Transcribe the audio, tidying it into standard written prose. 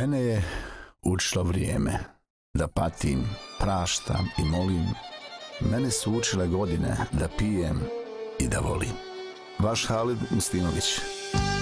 Mene je učilo vrijeme da patim, praštam i molim. Mene su učile godine da pijem i da volim. Vaš Halid Muslimović.